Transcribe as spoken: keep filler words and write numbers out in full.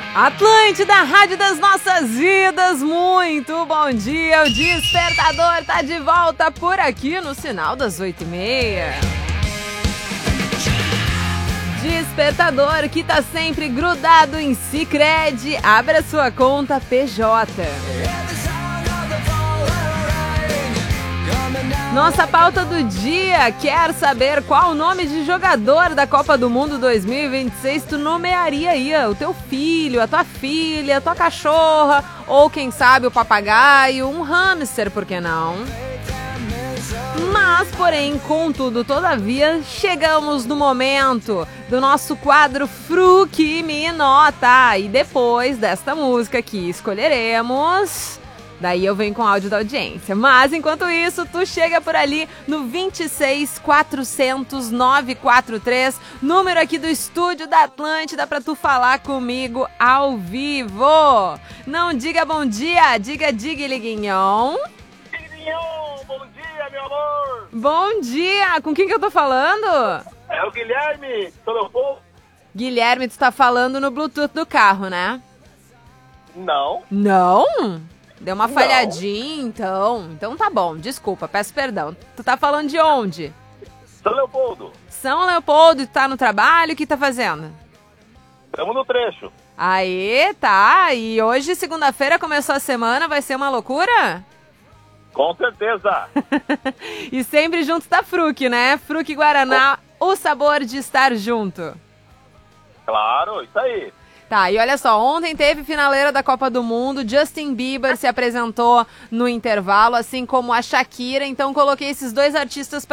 Atlântida, Rádio das Nossas Vidas, muito bom dia, o Despertador tá de volta por aqui no sinal das oito e meia. Despertador que tá sempre grudado em Sicredi, abra sua conta P J. Nossa pauta do dia, quer saber qual o nome de jogador da Copa do Mundo dois mil e vinte e seis tu nomearia aí o teu filho, a tua filha, a tua cachorra, ou quem sabe o papagaio, um hamster, por que não? Mas, porém, contudo, todavia, chegamos no momento do nosso quadro Fruque Me Nota. E depois desta música aqui escolheremos... Daí eu venho com áudio da audiência. Mas, enquanto isso, tu chega por ali no vinte e seis, quatrocentos, novecentos e quarenta e três, número aqui do estúdio da Atlântida, pra tu falar comigo ao vivo. Não diga bom dia, diga diga, Liguinhon. Liguinhon, bom dia, meu amor. Bom dia, com quem que eu tô falando? É o Guilherme, São Leopoldo. Guilherme, tu tá falando no Bluetooth do carro, né? Não. Não? Deu uma Não. falhadinha, então. Então tá bom, desculpa, peço perdão. Tu tá falando de onde? São Leopoldo. São Leopoldo, tá no trabalho, o que tá fazendo? Estamos no trecho. Aê, tá. E hoje, segunda-feira, começou a semana, vai ser uma loucura? Com certeza. E sempre junto da Fruque, né? Fruque Guaraná, o sabor de estar junto. Claro, isso aí. Tá, e olha só, ontem teve finaleira da Copa do Mundo, Justin Bieber se apresentou no intervalo, assim como a Shakira, então coloquei esses dois artistas pra